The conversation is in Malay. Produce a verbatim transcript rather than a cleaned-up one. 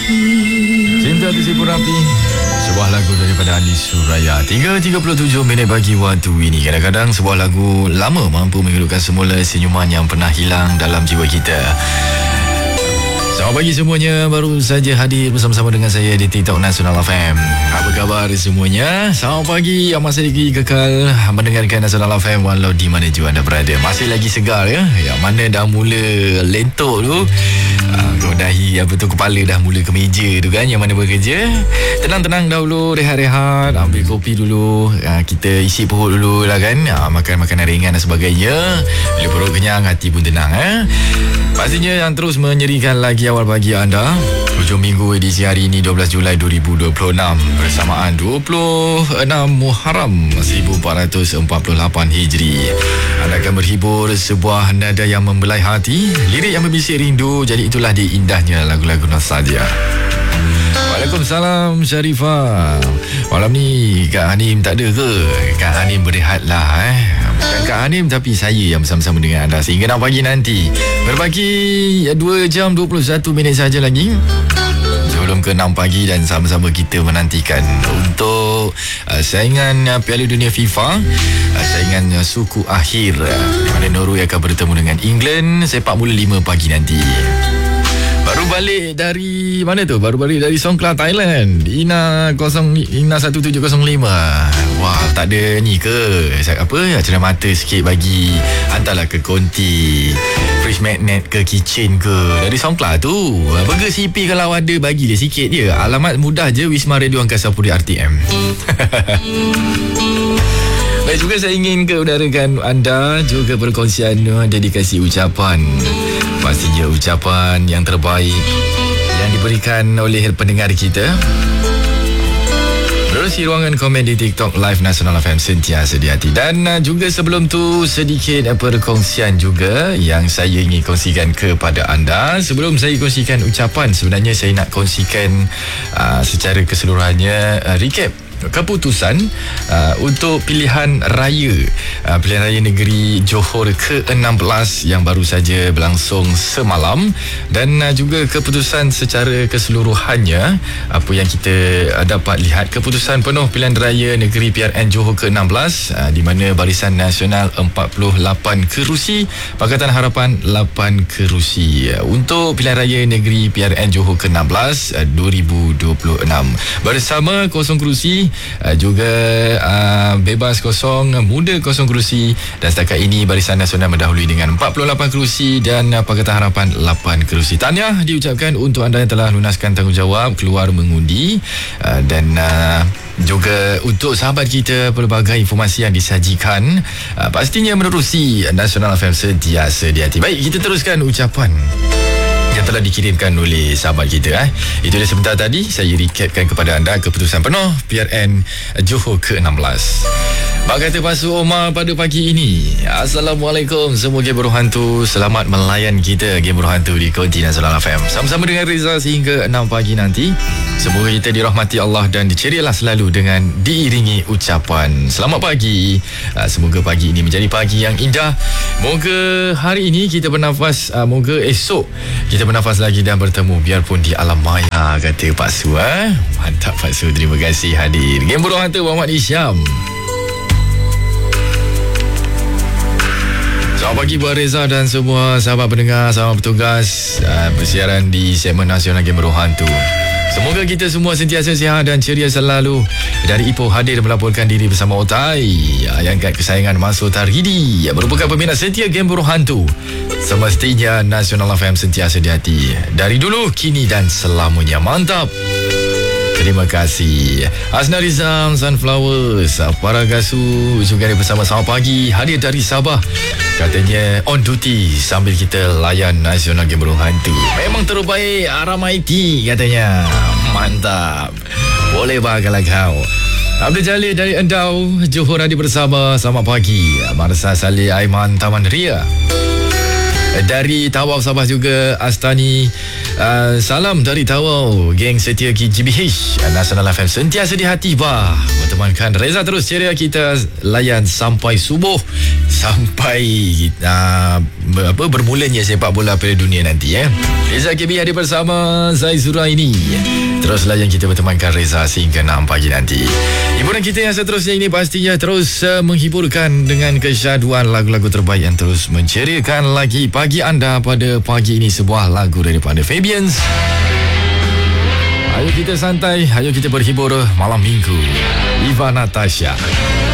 Cinta Tersipu Rapi, sebuah lagu daripada Ali Suraya. tiga tiga puluh tujuh minit bagi waktu ini. Kadang-kadang sebuah lagu lama mampu menghidupkan semula senyuman yang pernah hilang dalam jiwa kita. Selamat pagi semuanya, baru saja hadir bersama-sama dengan saya di TikTok Nasional F M. Apa khabar semuanya? Selamat pagi, masih lagi kekal mendengarkan Nasional F M walau di mana jua anda berada. Masih lagi segar ya, yang mana dah mula lentok tu, uh, dahi apa tu, kepala dah mula ke meja tu kan, yang mana bekerja. Tenang-tenang dahulu, rehat-rehat, ambil kopi dulu, uh, kita isi perut dulu lah kan, uh, makan makanan ringan dan sebagainya. Bila perut kenyang, hati pun tenang eh. Pastinya yang terus menyerikan lagi awal pagi anda, hujung minggu edisi hari ini dua belas Julai dua ribu dua puluh enam bersamaan dua puluh enam Muharram seribu empat ratus empat puluh lapan Hijri. Anda akan berhibur sebuah nada yang membelai hati, lirik yang berbisik rindu. Jadi itulah dia indahnya lagu-lagu nostalgia. Waalaikumsalam Sharifah. Malam ni Kak Hanim tak ada ke? Kak Hanim berehatlah eh. Bukan Kak Hanim tapi saya yang bersama-sama dengan anda sehingga enam pagi nanti. Berbagi dua jam dua puluh satu minit saja lagi sebelum ke enam pagi, dan sama-sama kita menantikan untuk uh, saingan uh, Piala Dunia FIFA, uh, saingan uh, suku akhir, uh, di mana Norway akan bertemu dengan England sepak bola lima pagi nanti. Baru balik dari mana tu? Baru balik dari Songkla, Thailand. Ina kosong Ina satu tujuh kosong lima. Wah, tak ada ni ke? Apa? Cerah mata sikit bagi hantarlah ke konti, fridge magnet ke kitchen ke. Dari Songkla tu. Burger C P kalau ada bagi dia sikit dia. Alamat mudah je, Wisma Radio Angkasa Puri R T M. Baik, juga saya ingin ke udarakan anda juga perkongsian dedikasi ucapan. Pastinya ucapan yang terbaik yang diberikan oleh pendengar kita. Menerusi ruangan komen di TikTok Live Nasional F M sentiasa di hati. Dan uh, juga sebelum tu sedikit uh, perkongsian juga yang saya ingin kongsikan kepada anda. Sebelum saya kongsikan ucapan, sebenarnya saya nak kongsikan uh, secara keseluruhannya uh, recap keputusan uh, untuk pilihan raya uh, pilihan raya negeri Johor ke enam belas yang baru saja berlangsung semalam, dan uh, juga keputusan secara keseluruhannya apa yang kita uh, dapat lihat. Keputusan penuh pilihan raya negeri P R N Johor ke enam belas, uh, di mana Barisan Nasional empat puluh lapan kerusi, Pakatan Harapan lapan kerusi uh, untuk pilihan raya negeri P R N Johor ke enam belas uh, dua ribu dua puluh enam. Bersama kosong kerusi, Uh, juga uh, bebas kosong, muda kosong kerusi, dan setakat ini Barisan Nasional mendahului dengan empat puluh lapan kerusi dan uh, Pakatan Harapan lapan kerusi. Tahniah diucapkan untuk anda yang telah lunaskan tanggungjawab keluar mengundi, uh, dan uh, juga untuk sahabat kita pelbagai informasi yang disajikan, uh, pastinya menerusi Nasional F M sentiasa di hati. Baik, kita teruskan ucapan yang telah dikirimkan oleh sahabat kita eh. Itu dia sebentar tadi saya recapkan kepada anda keputusan penuh P R N Johor ke enam belas. Mak kata Pasu Omar pada pagi ini, Assalamualaikum semua gamer hantu, selamat melayan kita gamer hantu di Konti Nasional F M. Sama-sama dengan Reza sehingga enam pagi nanti. Semoga kita dirahmati Allah dan dicerialah selalu dengan diiringi ucapan selamat pagi. Semoga pagi ini menjadi pagi yang indah. Moga hari ini kita bernafas, moga esok kita bernafas lagi dan bertemu biarpun di alam maya, kata Pak Su eh? Mantap Pak Su, terima kasih hadir. Game Burung Hantu Muhammad Isyam. Selamat pagi buat Reza dan semua sahabat pendengar, sahabat bertugas uh, bersiaran di segmen nasional Game Burung Hantu. Semoga kita semua sentiasa sihat dan ceria selalu. Dari Ipoh hadir melaporkan diri bersama Otai, yang kat kesayangan Mansur Tarhidi, yang merupakan peminat setia Game Burung Hantu. Semestinya Nasional F M sentiasa di hati, dari dulu, kini dan selamanya. Mantap. Terima kasih. Asna Rizam, Sunflowers, Paragasu juga ada bersama selamat pagi, hadir dari Sabah. Katanya on duty sambil kita layan Nasional Game Burung Hantu. Memang terbaik Aram I T katanya. Mantap. Boleh bah kalau kau. Abdul Jalil dari Endau, Johor hadir bersama. Selamat pagi. Marsa Salih Aiman Taman Ria. Dari Tawau Sabah juga Astani, uh, salam dari Tawau, geng setia G B H Nasional F M sentiasa di hati bah. Bertemankan Reza terus ceria, kita layan sampai subuh, sampai uh, apa bermulanya sepak bola Piala Dunia nanti eh. Reza K B hadir bersama Zai Zuraini. Terus layan kita bertemankan Reza sehingga enam pagi nanti. Hiburan kita yang seterusnya ini pastinya terus uh, menghiburkan dengan kesyaduan lagu-lagu terbaik yang terus menceriakan lagi pagi anda pada pagi ini. Sebuah lagu daripada Fabians. Ayo kita santai, ayo kita berhibur malam minggu. Iva Natasha.